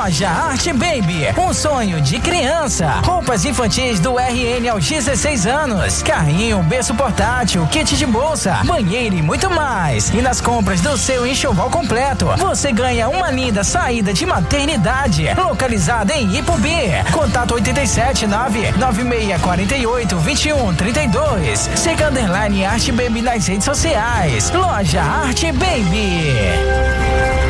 Loja Arte Baby, um sonho de criança. Roupas infantis do RN aos 16 anos. Carrinho, berço portátil, kit de bolsa, banheiro e muito mais. E nas compras do seu enxoval completo, você ganha uma linda saída de maternidade. Localizada em Ipubi. Contato 87996482132. Siga _Arte Baby nas redes sociais. Loja Arte Baby.